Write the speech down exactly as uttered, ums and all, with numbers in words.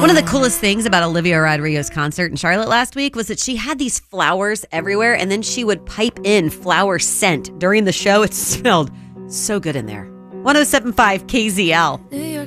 One of the coolest things about Olivia Rodrigo's concert in Charlotte last week was that she had these flowers everywhere, and then she would pipe in flower scent during the show. It smelled so good in there. one oh seven point five K Z L.